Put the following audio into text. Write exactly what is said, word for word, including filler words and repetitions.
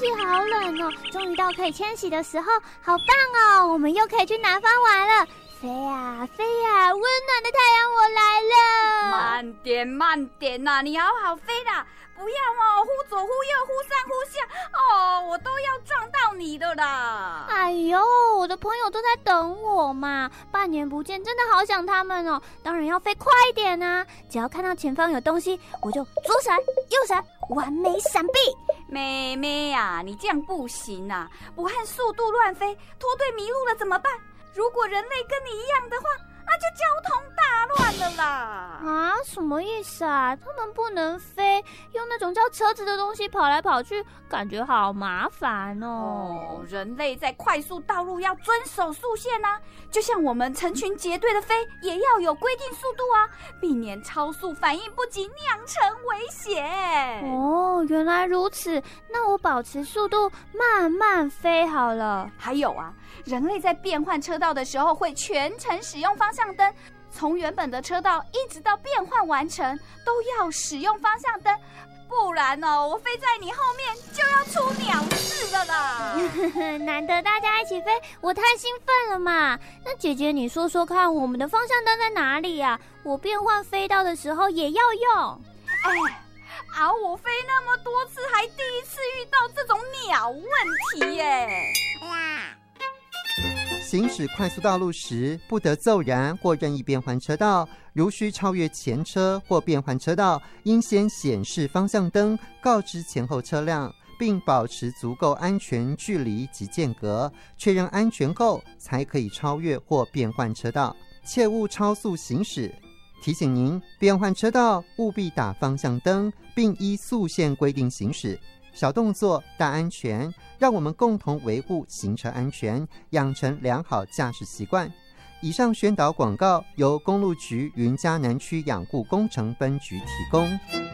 气好冷哦，终于到可以迁徙的时候，好棒哦！我们又可以去南方玩了。飞呀飞呀，温暖的太阳我来了。 慢点慢点呐、啊，你好好飞啦，不要哦，忽左忽右，忽上忽下，哦，我都要撞到你的啦。 哎呦，我的朋友都在等我嘛，半年不见，真的好想他们哦。当然要飞快一点啊，只要看到前方有东西，我就左闪右闪，完美闪避。 妹妹啊，你这样不行啊，不和速度乱飞，脱队迷路了怎么办？如果人类跟你一样的话，那就交通大乱了啦！ 啊，什么意思啊？他们不能飞，用那种叫车子的东西跑来跑去，感觉好麻烦哦。 哦，人类在快速道路要遵守速线啊，就像我们成群结队的飞，也要有规定速度啊，避免超速反应不及酿成危险。 哦，原来如此，那我保持速度慢慢飞好了。 还有啊，人类在变换车道的时候会全程使用方向灯，从原本的车道一直到变换完成都要使用方向灯，不然哦，我飞在你后面就要出鸟事了啦。 难得大家一起飞，我太兴奋了嘛。那姐姐你说说看，我们的方向灯在哪里啊？我变换飞道的时候也要用。 哎，啊，我飞那么多次，还第一次遇到这种鸟问题耶。 行驶快速道路时，不得骤然或任意变换车道。如需超越前车或变换车道，应先显示方向灯，告知前后车辆，并保持足够安全距离及间隔，确认安全后才可以超越或变换车道，切勿超速行驶。提醒您，变换车道务必打方向灯，并依速线规定行驶。小动作大安全，让我们共同维护行车安全，养成良好驾驶习惯。以上宣导广告由公路局云嘉南区养护工程分局提供。